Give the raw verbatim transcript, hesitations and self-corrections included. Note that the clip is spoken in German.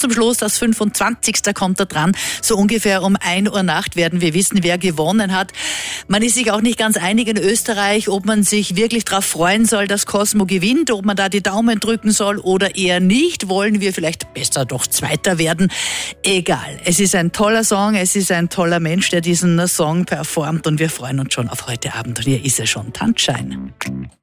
zum Schluss, das fünfundzwanzigste kommt da dran. So ungefähr um ein Uhr Nacht werden wir wissen, wer gewonnen hat. Man ist sich auch nicht ganz einig in Österreich, ob man sich wirklich darauf freuen soll, dass Cosmo gewinnt, ob man da die Daumen drücken soll oder eher nicht. Wollen wir vielleicht besser doch Zweiter werden? Egal. Es ist ein toller Song, es ist ein toller Mensch, der diesen Song performt und wir freuen uns schon auf heute Abend. Und hier ist er schon, Tanzschein.